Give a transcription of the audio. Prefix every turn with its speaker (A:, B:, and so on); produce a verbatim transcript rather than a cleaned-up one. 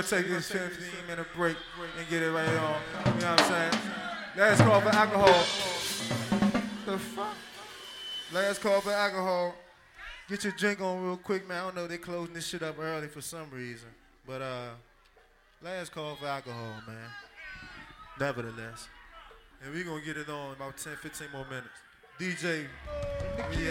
A: take this fifteen minute break and get it right on. You know what I'm saying? Last call for alcohol. The fuck? Last call for alcohol. Get your drink on real quick, man. I don't know, they closing this shit up early for some reason. But uh, last call for alcohol, man. Nevertheless. And we gonna get it on in about ten, fifteen more minutes. D J,